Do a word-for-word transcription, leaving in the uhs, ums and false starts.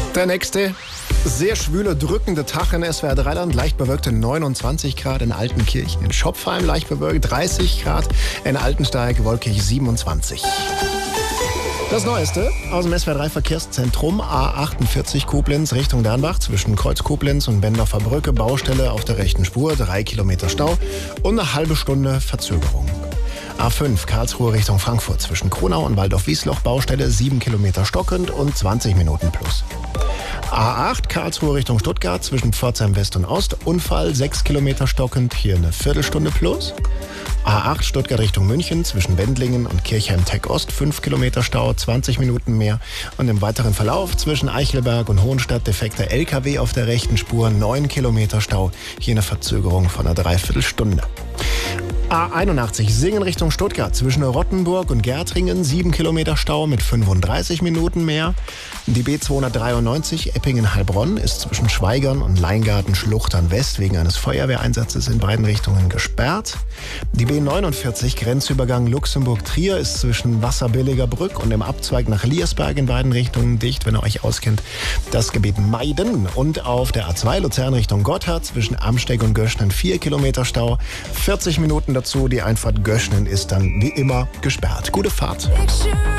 Der nächste sehr schwüle, drückende Tag in S W R Dreiland. Leicht bewölkte neunundzwanzig Grad in Altenkirchen. In Schopfheim leicht bewölkt dreißig Grad. In Altensteig wolkig siebenundzwanzig. Das Neueste aus dem S W R drei Verkehrszentrum. A achtundvierzig Koblenz Richtung Dernbach zwischen Kreuz Koblenz und Bendorfer Brücke. Baustelle auf der rechten Spur. Drei Kilometer Stau und eine halbe Stunde Verzögerung. A fünf Karlsruhe Richtung Frankfurt zwischen Kronau und Waldorf-Wiesloch. Baustelle sieben Kilometer stockend und zwanzig Minuten plus. A acht Karlsruhe Richtung Stuttgart zwischen Pforzheim West und Ost. Unfall sechs Kilometer stockend, hier eine Viertelstunde plus. A acht Stuttgart Richtung München zwischen Wendlingen und Kirchheim-Tech Ost fünf Kilometer Stau, zwanzig Minuten mehr. Und im weiteren Verlauf zwischen Eichelberg und Hohenstadt defekter L K W auf der rechten Spur, neun Kilometer Stau, hier eine Verzögerung von einer Dreiviertelstunde. A einundachtzig Singen Richtung Stuttgart zwischen Rottenburg und Gärtringen, sieben Kilometer Stau mit fünfunddreißig Minuten mehr. Die B zweihundertdreiundneunzig Eppingen-Heilbronn ist zwischen Schweigern und Leingarten-Schluchtern West wegen eines Feuerwehreinsatzes in beiden Richtungen gesperrt. Die B neunundvierzig Grenzübergang Luxemburg-Trier ist zwischen Wasserbilliger Brück und dem Abzweig nach Liersberg in beiden Richtungen dicht, wenn ihr euch auskennt. Das Gebiet meiden. Und auf der A zwei Luzern Richtung Gotthard zwischen Amsteg und Göschnen vier Kilometer Stau, vierzig Minuten dazu. Die Einfahrt Göschnen ist dann wie immer gesperrt. Gute Fahrt.